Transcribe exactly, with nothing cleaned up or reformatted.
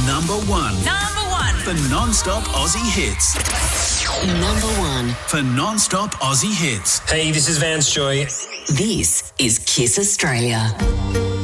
number one. Number one. For non-stop Aussie hits. Number one. For non-stop Aussie hits. Hey, this is Vance Joy. This is Kiss Australia.